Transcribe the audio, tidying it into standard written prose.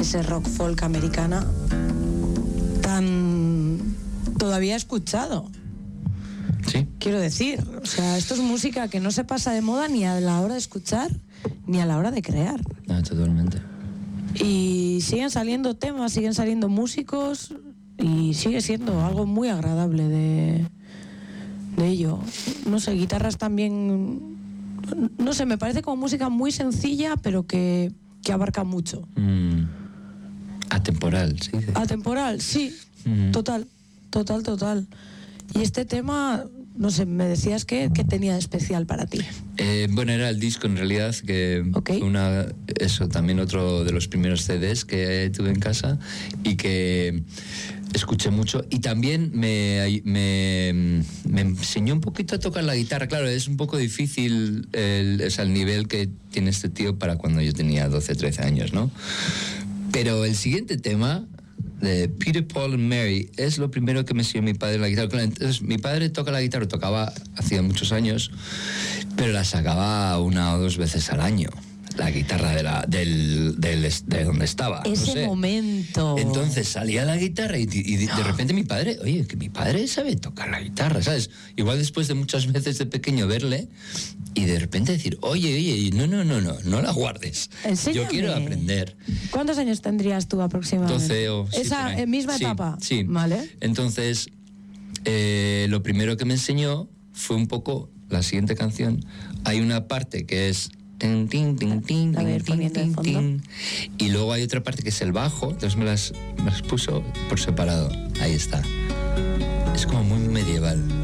ese rock folk americana tan todavía escuchado. Sí. Quiero decir, o sea, esto es música que no se pasa de moda ni a la hora de escuchar ni a la hora de crear. Ah, totalmente. Y siguen saliendo temas, siguen saliendo músicos y sigue siendo algo muy agradable de ello. No sé, guitarras también, no sé, me parece como música muy sencilla pero que abarca mucho. Atemporal, sí. Atemporal, sí, total. Y este tema, no sé, me decías que tenía de especial para ti. Bueno, era el disco en realidad, que fue también otro de los primeros CDs que tuve en casa y que escuché mucho. Y también me enseñó un poquito a tocar la guitarra. Claro, es un poco difícil el nivel que tiene este tío para cuando yo tenía 12, 13 años, ¿no? Pero el siguiente tema, de Peter, Paul and Mary, es lo primero que me enseñó mi padre la guitarra. Claro, entonces mi padre toca la guitarra, tocaba hacía muchos años, pero la sacaba 1 o 2 veces al año, la guitarra de donde estaba. Ese momento. Entonces salía la guitarra y de repente mi padre, oye, que mi padre sabe tocar la guitarra, ¿sabes? Igual después de muchas veces de pequeño verle y de repente decir, oye, no la guardes. Enséñame. Yo quiero aprender. ¿Cuántos años tendrías tú aproximadamente? 12 o 7. ¿Esa misma etapa? Sí. Vale. Entonces, lo primero que me enseñó fue un poco la siguiente canción. Hay una parte que es tin, tin, tin, tin, tin, tin, tin, y luego hay otra parte que es el bajo, entonces me las puso por separado. Ahí está. Es como muy medieval.